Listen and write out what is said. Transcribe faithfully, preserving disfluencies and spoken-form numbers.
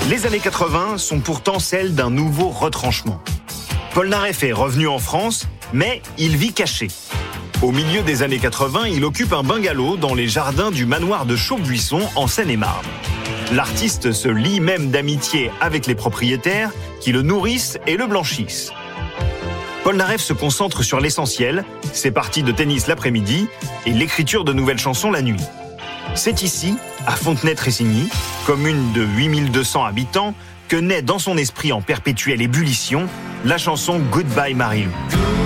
Les années quatre-vingts sont pourtant celles d'un nouveau retranchement. Polnareff est revenu en France, mais il vit caché. Au milieu des années quatre-vingts, il occupe un bungalow dans les jardins du manoir de Chaubuisson en Seine-et-Marne. L'artiste se lie même d'amitié avec les propriétaires qui le nourrissent et le blanchissent. Polnareff se concentre sur l'essentiel, ses parties de tennis l'après-midi et l'écriture de nouvelles chansons la nuit. C'est ici, à Fontenay-Tressigny, commune de huit mille deux cents habitants, que naît dans son esprit en perpétuelle ébullition la chanson Goodbye Marie-Lou.